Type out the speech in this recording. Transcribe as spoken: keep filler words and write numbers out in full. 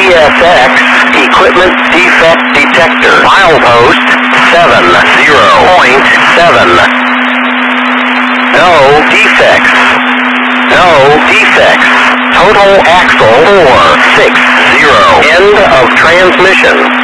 S X, equipment defect detector. Milepost seven zero point seven. No defects. No defects. Total axle four six zero. End of transmission.